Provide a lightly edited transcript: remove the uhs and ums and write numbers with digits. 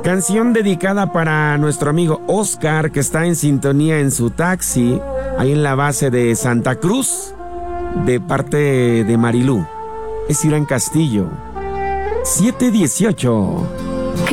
Canción dedicada para nuestro amigo Oscar, que está en sintonía en su taxi, ahí en la base de Santa Cruz, de parte de Marilú. Es Irán Castillo. 7:18.